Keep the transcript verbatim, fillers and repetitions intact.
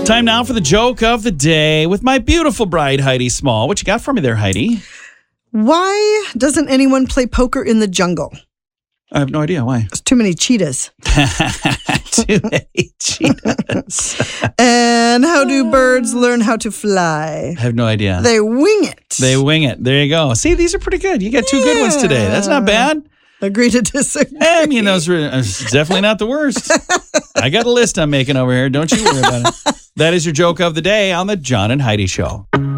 Time now for the joke of the day with my beautiful bride, Heidi Small. What you got for me there, Heidi? Why doesn't anyone play poker in the jungle? I have no idea. Why? There's too many cheetahs. Too many cheetahs. And how do birds learn how to fly? I have no idea. They wing it. They wing it. There you go. See, these are pretty good. You got two good ones today. That's not bad. Agree to disagree. I mean, those were uh, definitely not the worst. I got a list I'm making over here. Don't you worry about it. That is your joke of the day on the John and Heidi Show.